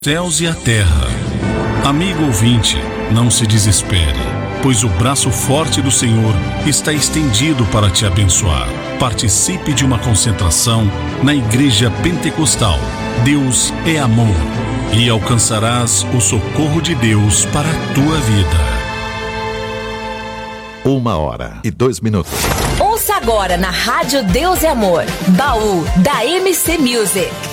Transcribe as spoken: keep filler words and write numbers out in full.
Céus e a terra. Amigo ouvinte, não se desespere, pois o braço forte do Senhor está estendido para te abençoar. Participe de uma concentração na Igreja Pentecostal. Deus é amor e alcançarás o socorro de Deus para a tua vida. Uma hora e dois minutos. Ouça agora na Rádio Deus é Amor, Baú da M C Music.